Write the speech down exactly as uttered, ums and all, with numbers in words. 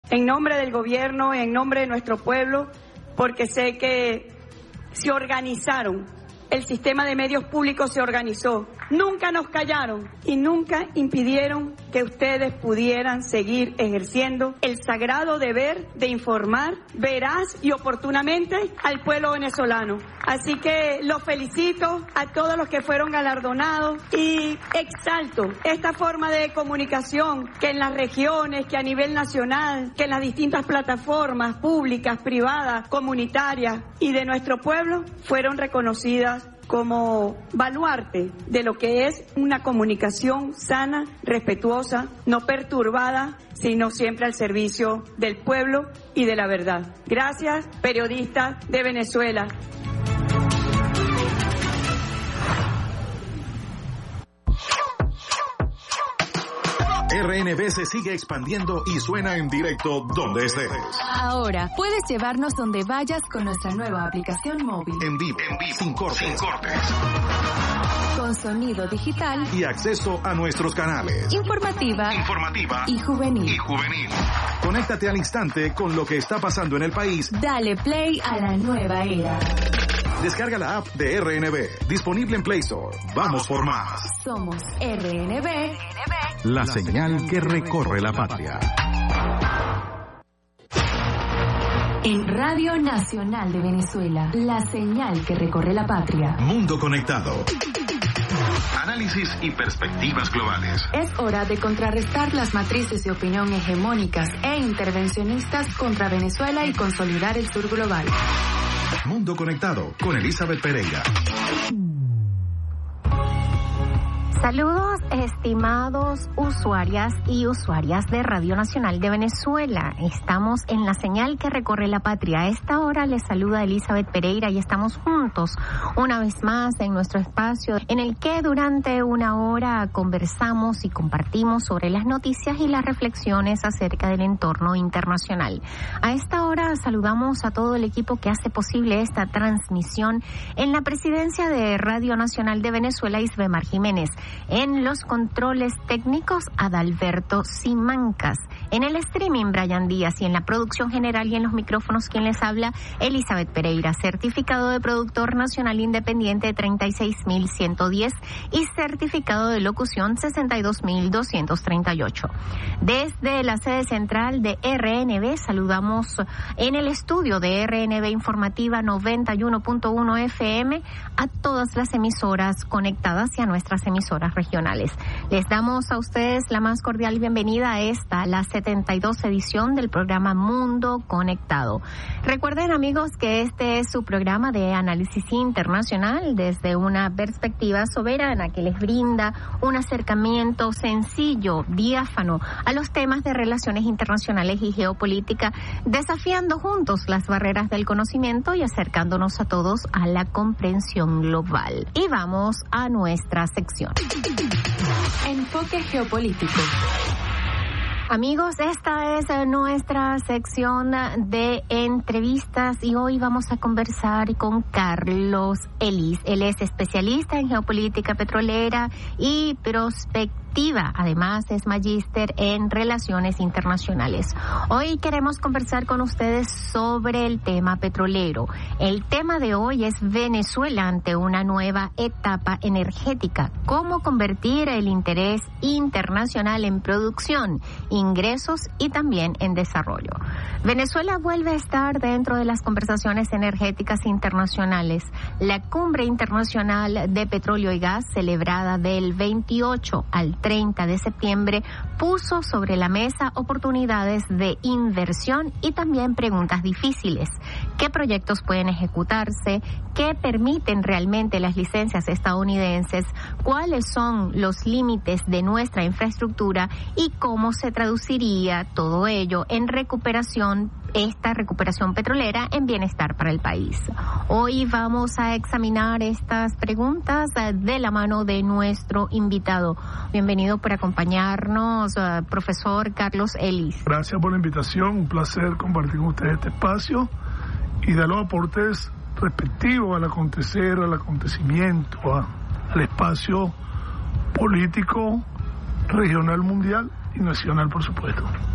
en nombre del gobierno, en nombre de nuestro pueblo, porque sé que se organizaron, el sistema de medios públicos se organizó. Nunca nos callaron y nunca impidieron que ustedes pudieran seguir ejerciendo el sagrado deber de informar veraz y oportunamente al pueblo venezolano. Así que los felicito a todos los que fueron galardonados y exalto esta forma de comunicación que en las regiones, que a nivel nacional, que en las distintas plataformas públicas, privadas, comunitarias y de nuestro pueblo fueron reconocidas como baluarte de lo que es una comunicación sana, respetuosa, no perturbada, sino siempre al servicio del pueblo y de la verdad. Gracias, periodistas de Venezuela. R N B se sigue expandiendo y suena en directo donde estés. Ahora puedes llevarnos donde vayas con nuestra nueva aplicación móvil. En vivo, en vivo, sin cortes, sin cortes. Con sonido digital y acceso a nuestros canales. Informativa, informativa y juvenil. y juvenil. Conéctate al instante con lo que está pasando en el país. Dale play a la nueva era. Descarga la app de R N B, disponible en Play Store. Vamos por más. Somos R N B, la señal que recorre la patria. En Radio Nacional de Venezuela, la señal que recorre la patria. Mundo Conectado. Análisis y perspectivas globales. Es hora de contrarrestar las matrices de opinión hegemónicas e intervencionistas contra Venezuela y consolidar el sur global. Mundo Conectado con Elizabeth Pereira. Saludos, estimados usuarias y usuarias de Radio Nacional de Venezuela. Estamos en la señal que recorre la patria. A esta hora les saluda Elizabeth Pereira y estamos juntos una vez más en nuestro espacio en el que durante una hora conversamos y compartimos sobre las noticias y las reflexiones acerca del entorno internacional. A esta hora saludamos a todo el equipo que hace posible esta transmisión. En la presidencia de Radio Nacional de Venezuela, Isbemar Jiménez. En los controles técnicos, Adalberto Simancas. En el streaming, Brian Díaz. Y en la producción general y en los micrófonos, quien les habla, Elizabeth Pereira. Certificado de productor nacional independiente treinta y seis mil ciento diez y certificado de locución sesenta y dos mil doscientos treinta y ocho. Desde la sede central de R N B, saludamos en el estudio de R N B Informativa noventa y uno punto uno F M a todas las emisoras conectadas y a nuestras emisoras regionales. Les damos a ustedes la más cordial bienvenida a esta, la setenta y dos edición del programa Mundo Conectado. Recuerden, amigos, que este es su programa de análisis internacional desde una perspectiva soberana que les brinda un acercamiento sencillo, diáfano a los temas de relaciones internacionales y geopolítica, desafiando juntos las barreras del conocimiento y acercándonos a todos a la comprensión global. Y vamos a nuestra sección. Enfoque geopolítico. Amigos, esta es nuestra sección de entrevistas y hoy vamos a conversar con Carlos Ellis. Él es especialista en geopolítica petrolera y prospectiva. Además, es magíster en Relaciones Internacionales. Hoy queremos conversar con ustedes sobre el tema petrolero. El tema de hoy es Venezuela ante una nueva etapa energética. Cómo convertir el interés internacional en producción, ingresos y también en desarrollo. Venezuela vuelve a estar dentro de las conversaciones energéticas internacionales. La Cumbre Internacional de Petróleo y Gas, celebrada del veintiocho al treinta de septiembre, puso sobre la mesa oportunidades de inversión y también preguntas difíciles. ¿Qué proyectos pueden ejecutarse? ¿Qué permiten realmente las licencias estadounidenses? ¿Cuáles son los límites de nuestra infraestructura? ¿Y cómo se traduciría todo ello en recuperación, esta recuperación petrolera, en bienestar para el país? Hoy vamos a examinar estas preguntas de la mano de nuestro invitado. Bienvenido por acompañarnos, uh, profesor Carlos Ellis. Gracias por la invitación, un placer compartir con ustedes este espacio y dar los aportes respectivos al acontecer, al acontecimiento, a, al espacio político, regional, mundial y nacional, por supuesto.